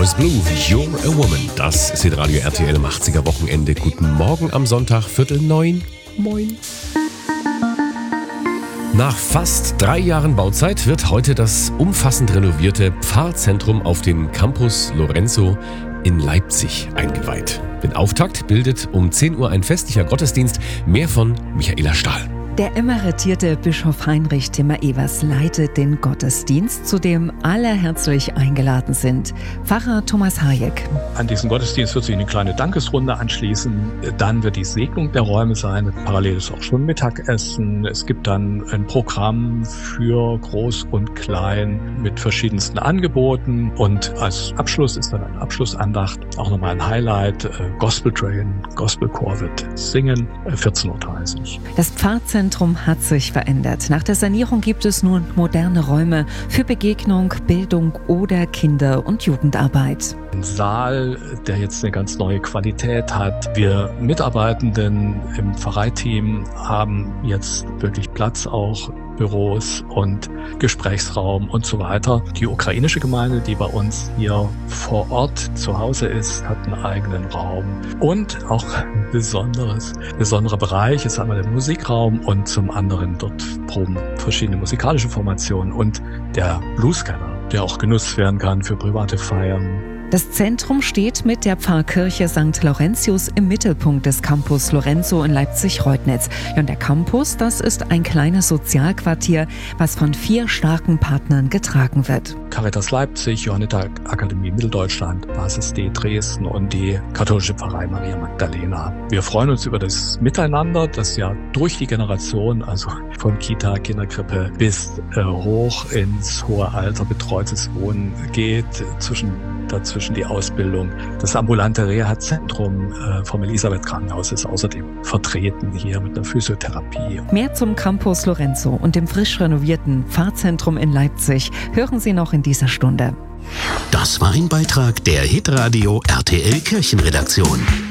Blue, You're a Woman. Das ist Radio RTL im 80er Wochenende. Guten Morgen am Sonntag, 8:45. Moin. Nach fast 3 Jahren Bauzeit wird heute das umfassend renovierte Pfarrzentrum auf dem Campus Lorenzo in Leipzig eingeweiht. Den Auftakt bildet um 10 Uhr ein festlicher Gottesdienst. Mehr von Michaela Stahl. Der emeritierte Bischof Heinrich Timmer-Evers leitet den Gottesdienst, zu dem alle herzlich eingeladen sind. Pfarrer Thomas Hayek. An diesen Gottesdienst wird sich eine kleine Dankesrunde anschließen. Dann wird die Segnung der Räume sein. Parallel ist auch schon Mittagessen. Es gibt dann ein Programm für Groß und Klein mit verschiedensten Angeboten. Und als Abschluss ist dann eine Abschlussandacht. Auch nochmal ein Highlight. Gospel Train, Gospelchor wird singen. 14:30 Uhr. Das Pfarrzentrum hat sich verändert. Nach der Sanierung gibt es nun moderne Räume für Begegnung, Bildung oder Kinder- und Jugendarbeit. Ein Saal, der jetzt eine ganz neue Qualität hat. Wir Mitarbeitenden im Pfarreiteam haben jetzt wirklich Platz, auch Büros und Gesprächsraum und so weiter. Die ukrainische Gemeinde, die bei uns hier vor Ort zu Hause ist, hat einen eigenen Raum. Und auch ein besonderer Bereich ist einmal der Musikraum und zum anderen dort proben verschiedene musikalische Formationen und der Blueskeller, der auch genutzt werden kann für private Feiern. Das Zentrum steht mit der Pfarrkirche St. Laurentius im Mittelpunkt des Campus Lorenzo in Leipzig-Reutnitz. Und der Campus, das ist ein kleines Sozialquartier, was von 4 starken Partnern getragen wird. Caritas Leipzig, Johanniter Akademie Mitteldeutschland, Basis D Dresden und die katholische Pfarrei Maria Magdalena. Wir freuen uns über das Miteinander, das ja durch die Generation, also von Kita, Kinderkrippe bis hoch ins hohe Alter betreutes Wohnen geht, dazwischen die Ausbildung. Das ambulante Reha-Zentrum vom Elisabeth-Krankenhaus ist außerdem vertreten hier mit einer Physiotherapie. Mehr zum Campus Lorenzo und dem frisch renovierten Pfarrzentrum in Leipzig hören Sie noch in dieser Stunde. Das war ein Beitrag der Hitradio RTL Kirchenredaktion.